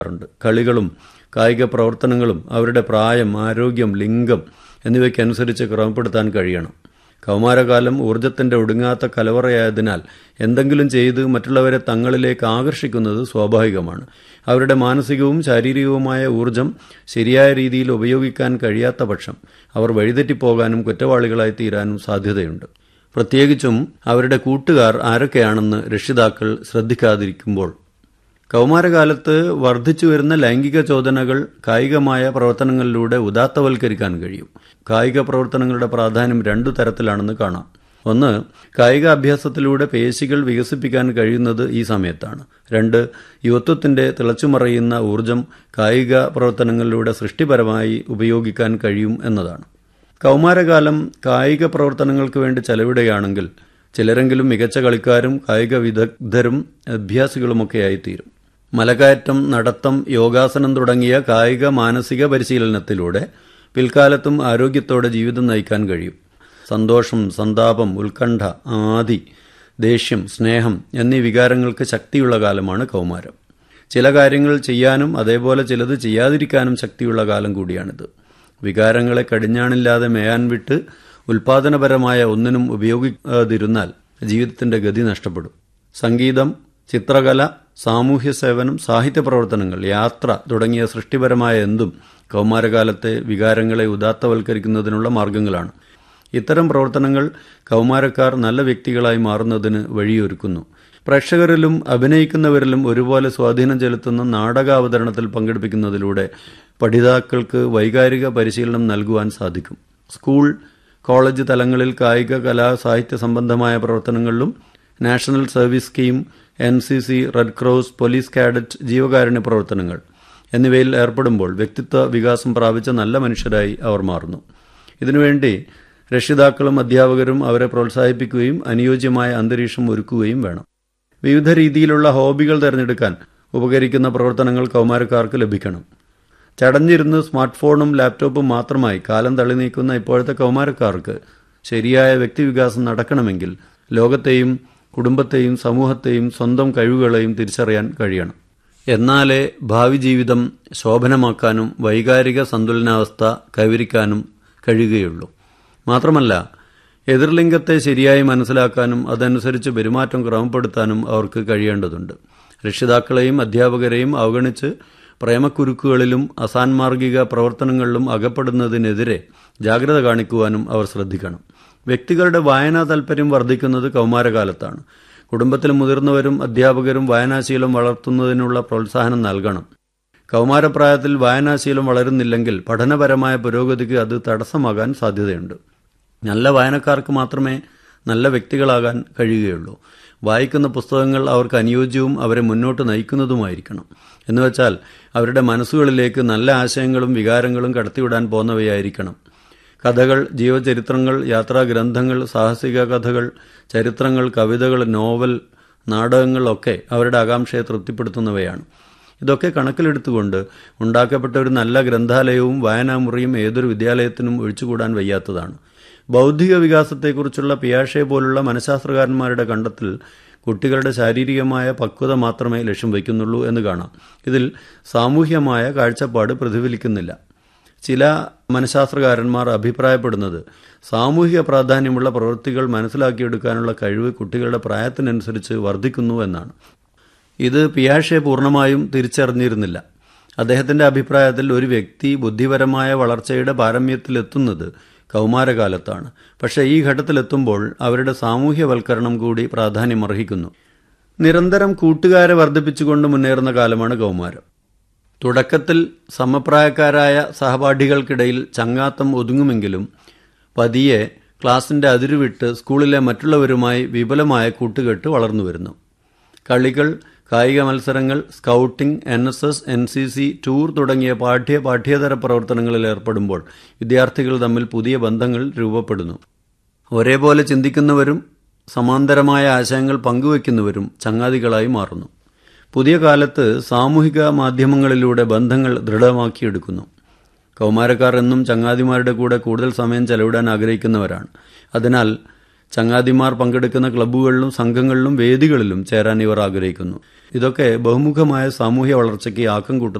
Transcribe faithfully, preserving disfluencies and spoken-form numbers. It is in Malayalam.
ണ്ട്. കളികളും കായിക പ്രവർത്തനങ്ങളും അവരുടെ പ്രായം, ആരോഗ്യം, ലിംഗം എന്നിവയ്ക്കനുസരിച്ച് ക്രമപ്പെടുത്താൻ കഴിയണം. കൗമാരകാലം ഊർജത്തിന്റെ ഒടുങ്ങാത്ത കലവറയായതിനാൽ എന്തെങ്കിലും ചെയ്ത് മറ്റുള്ളവരെ തങ്ങളിലേക്ക് ആകർഷിക്കുന്നത് സ്വാഭാവികമാണ്. അവരുടെ മാനസികവും ശാരീരികവുമായ ഊർജം ശരിയായ രീതിയിൽ ഉപയോഗിക്കാൻ കഴിയാത്ത പക്ഷം അവർ വഴിതെറ്റിപ്പോകാനും കുറ്റവാളികളായി തീരാനും സാധ്യതയുണ്ട്. പ്രത്യേകിച്ചും അവരുടെ കൂട്ടുകാർ ആരൊക്കെയാണെന്ന് രക്ഷിതാക്കൾ ശ്രദ്ധിക്കാതിരിക്കുമ്പോൾ. കൗമാരകാലത്ത് വർദ്ധിച്ചുവരുന്ന ലൈംഗിക ചോദനകൾ കായികമായ പ്രവർത്തനങ്ങളിലൂടെ ഉദാത്തവൽക്കരിക്കാൻ കഴിയും. കായിക പ്രവർത്തനങ്ങളുടെ പ്രാധാന്യം രണ്ടു തരത്തിലാണെന്ന് കാണാം. ഒന്ന്, കായിക അഭ്യാസത്തിലൂടെ പേശികൾ വികസിപ്പിക്കാൻ കഴിയുന്നത് ഈ സമയത്താണ്. രണ്ട്, യുവത്വത്തിന്റെ തിളച്ചുമറയുന്ന ഊർജം കായിക പ്രവർത്തനങ്ങളിലൂടെ സൃഷ്ടിപരമായി ഉപയോഗിക്കാൻ കഴിയും എന്നതാണ്. കൗമാരകാലം കായിക പ്രവർത്തനങ്ങൾക്ക് വേണ്ടി ചെലവിടുകയാണെങ്കിൽ ചിലരെങ്കിലും മികച്ച കളിക്കാരും കായിക വിദഗ്ധരും അഭ്യാസികളുമൊക്കെയായിത്തീരും. മലകയറ്റം, നടത്തം, യോഗാസനം തുടങ്ങിയ കായിക മാനസിക പരിശീലനത്തിലൂടെ പിൽക്കാലത്തും ആരോഗ്യത്തോടെ ജീവിതം നയിക്കാൻ കഴിയും. സന്തോഷം, സന്താപം, ഉത്കണ്ഠ, ആധി, ദേഷ്യം, സ്നേഹം എന്നീ വികാരങ്ങൾക്ക് ശക്തിയുള്ള കാലമാണ് കൗമാരം. ചില കാര്യങ്ങൾ ചെയ്യാനും അതേപോലെ ചിലത് ചെയ്യാതിരിക്കാനും ശക്തിയുള്ള കാലം കൂടിയാണിത്. വികാരങ്ങളെ കടിഞ്ഞാണില്ലാതെ മേയാൻ വിട്ട് ഉൽപാദനപരമായ ഒന്നിനും ഉപയോഗിക്കാതിരുന്നാൽ ജീവിതത്തിന്റെ ഗതി നഷ്ടപ്പെടും. സംഗീതം, ചിത്രകല, സാമൂഹ്യ സേവനം, സാഹിത്യ പ്രവർത്തനങ്ങൾ, യാത്ര തുടങ്ങിയ സൃഷ്ടിപരമായ എന്തും കൗമാരകാലത്തെ വികാരങ്ങളെ ഉദാത്തവൽക്കരിക്കുന്നതിനുള്ള മാർഗങ്ങളാണ്. ഇത്തരം പ്രവർത്തനങ്ങൾ കൗമാരക്കാർ നല്ല വ്യക്തികളായി മാറുന്നതിന് വഴിയൊരുക്കുന്നു. പ്രേക്ഷകരിലും അഭിനയിക്കുന്നവരിലും ഒരുപോലെ സ്വാധീനം ചെലുത്തുന്ന നാടകാവതരണത്തിൽ പങ്കെടുപ്പിക്കുന്നതിലൂടെ പഠിതാക്കൾക്ക് വൈകാരിക പരിശീലനം നൽകുവാൻ സാധിക്കും. സ്കൂൾ, കോളേജ് തലങ്ങളിൽ കായിക, കലാ, സാഹിത്യ സംബന്ധമായ പ്രവർത്തനങ്ങളിലും national service scheme, N C C, red cross, police cadet, ജീവകാരുണ്യ പ്രവർത്തനങ്ങൾ എന്നിവയിൽ ഏർപ്പെടുമ്പോൾ വ്യക്തിത്വ വികാസം പ്രാപിച്ച നല്ല മനുഷ്യരായി അവർ മാറുന്നു. ഇതിനുവേണ്ടി രക്ഷിതാക്കളും അധ്യാപകരും അവരെ പ്രോത്സാഹിപ്പിക്കുകയും അനുയോജ്യമായ അന്തരീക്ഷം ഒരുക്കുകയും വേണം. വിവിധ രീതിയിലുള്ള ഹോബികൾ തിരഞ്ഞെടുക്കാൻ ഉപകരിക്കുന്ന പ്രവർത്തനങ്ങൾ കൗമാരക്കാർക്ക് ലഭിക്കണം. ചടഞ്ഞിരുന്ന് സ്മാർട്ട് ഫോണും ലാപ്ടോപ്പും മാത്രമായി കാലം തള്ളി നീക്കുന്ന ഇപ്പോഴത്തെ കൗമാരക്കാർക്ക് ശരിയായ വ്യക്തിവികാസം നടക്കണമെങ്കിൽ ലോകത്തെയും കുടുംബത്തെയും സമൂഹത്തെയും സ്വന്തം കഴിവുകളെയും തിരിച്ചറിയാൻ കഴിയണം. എന്നാലേ ഭാവി ജീവിതം ശോഭനമാക്കാനും വൈകാരിക സന്തുലനാവസ്ഥ കൈവരിക്കാനും കഴിയുകയുള്ളൂ. മാത്രമല്ല, എതിർലിംഗത്തെ ശരിയായി മനസ്സിലാക്കാനും അതനുസരിച്ച് പെരുമാറ്റം ക്രമപ്പെടുത്താനും അവർക്ക് കഴിയേണ്ടതുണ്ട്. രക്ഷിതാക്കളെയും അധ്യാപകരെയും അവഗണിച്ച് പ്രേമക്കുരുക്കുകളിലും അസാൻമാർഗിക പ്രവർത്തനങ്ങളിലും അകപ്പെടുന്നതിനെതിരെ ജാഗ്രത കാണിക്കുവാനും അവർ ശ്രദ്ധിക്കണം. വ്യക്തികളുടെ വായനാ താൽപര്യം വർദ്ധിക്കുന്നത് കൗമാരകാലത്താണ്. കുടുംബത്തിൽ മുതിർന്നവരും അധ്യാപകരും വായനാശീലം വളർത്തുന്നതിനുള്ള പ്രോത്സാഹനം നൽകണം. കൗമാരപ്രായത്തിൽ വായനാശീലം വളരുന്നില്ലെങ്കിൽ പഠനപരമായ പുരോഗതിക്ക് അത് തടസ്സമാകാൻ സാധ്യതയുണ്ട്. നല്ല വായനക്കാർക്ക് മാത്രമേ നല്ല വ്യക്തികളാകാൻ കഴിയുകയുള്ളൂ. വായിക്കുന്ന പുസ്തകങ്ങൾ അവർക്ക് അനുയോജ്യവും അവരെ മുന്നോട്ട് നയിക്കുന്നതുമായിരിക്കണം. എന്നുവെച്ചാൽ അവരുടെ മനസ്സുകളിലേക്ക് നല്ല ആശയങ്ങളും വികാരങ്ങളും കടത്തിവിടാൻ പോന്നവയായിരിക്കണം. കഥകൾ, ജീവചരിത്രങ്ങൾ, യാത്രാഗ്രന്ഥങ്ങൾ, സാഹസിക കഥകൾ, ചരിത്രങ്ങൾ, കവിതകൾ, നോവൽ, നാടകങ്ങൾ ഒക്കെ അവരുടെ ആകാംക്ഷയെ തൃപ്തിപ്പെടുത്തുന്നവയാണ്. ഇതൊക്കെ കണക്കിലെടുത്തുകൊണ്ട് ഉണ്ടാക്കപ്പെട്ട ഒരു നല്ല ഗ്രന്ഥാലയവും വായനാമുറിയും ഏതൊരു വിദ്യാലയത്തിനും ഒഴിച്ചുകൂടാൻ വയ്യാത്തതാണ്. ബൗദ്ധിക വികാസത്തെക്കുറിച്ചുള്ള പിയാഷെ പോലുള്ള മനഃശാസ്ത്രകാരന്മാരുടെ കണ്ടെത്തൽ കുട്ടികളുടെ ശാരീരികമായ പക്വത മാത്രമേ ലക്ഷ്യം വയ്ക്കുന്നുള്ളൂ എന്ന് കാണാം. ഇതിൽ സാമൂഹ്യമായ കാഴ്ചപ്പാട് പ്രതിഫലിക്കുന്നില്ല. ചില മനഃശാസ്ത്രകാരന്മാർ അഭിപ്രായപ്പെടുന്നത് സാമൂഹിക പ്രാധാന്യമുള്ള പ്രവൃത്തികൾ മനസ്സിലാക്കിയെടുക്കാനുള്ള കഴിവ് കുട്ടികളുടെ പ്രായത്തിനനുസരിച്ച് വർദ്ധിക്കുന്നു എന്നാണ്. ഇത് പിയാഷെ പൂർണ്ണമായും തിരിച്ചറിഞ്ഞിരുന്നില്ല. അദ്ദേഹത്തിന്റെ അഭിപ്രായത്തിൽ ഒരു വ്യക്തി ബുദ്ധിപരമായ വളർച്ചയുടെ പാരമ്യത്തിലെത്തുന്നത് കൗമാരകാലത്താണ്. പക്ഷേ ഈ ഘട്ടത്തിലെത്തുമ്പോൾ അവരുടെ സാമൂഹ്യവൽക്കരണം കൂടി പ്രാധാന്യമർഹിക്കുന്നു. നിരന്തരം കൂട്ടുകാരെ വർദ്ധിപ്പിച്ചുകൊണ്ട് മുന്നേറുന്ന കാലമാണ് കൗമാരം. തുടക്കത്തിൽ സമപ്രായക്കാരായ സഹപാഠികൾക്കിടയിൽ ചങ്ങാത്തം ഒതുങ്ങുമെങ്കിലും പതിയെ ക്ലാസിന്റെ അതിരുവിട്ട് സ്കൂളിലെ മറ്റുള്ളവരുമായി വിപുലമായ കൂട്ടുകെട്ട് വളർന്നുവരുന്നു. കളികൾ, കായിക മത്സരങ്ങൾ, scouting, N S S, N C C, tour തുടങ്ങിയ പാഠ്യ പാഠ്യേതര പ്രവർത്തനങ്ങളിൽ ഏർപ്പെടുമ്പോൾ വിദ്യാർത്ഥികൾ തമ്മിൽ പുതിയ ബന്ധങ്ങൾ രൂപപ്പെടുന്നു. ഒരേപോലെ ചിന്തിക്കുന്നവരും സമാന്തരമായ ആശയങ്ങൾ പങ്കുവയ്ക്കുന്നവരും ചങ്ങാതികളായി മാറുന്നു. പുതിയ കാലത്ത് സാമൂഹിക മാധ്യമങ്ങളിലൂടെ ബന്ധങ്ങൾ ദൃഢമാക്കിയെടുക്കുന്നു. കൗമാരക്കാർ എന്നും ചങ്ങാതിമാരുടെ കൂടെ കൂടുതൽ സമയം ചെലവിടാൻ ആഗ്രഹിക്കുന്നവരാണ്. അതിനാൽ ചങ്ങാതിമാർ പങ്കെടുക്കുന്ന ക്ലബ്ബുകളിലും സംഘങ്ങളിലും വേദികളിലും ചേരാൻ ഇവർ ആഗ്രഹിക്കുന്നു. ഇതൊക്കെ ബഹുമുഖമായ സാമൂഹ്യ വളർച്ചയ്ക്ക് ആക്കം കൂട്ടുന്ന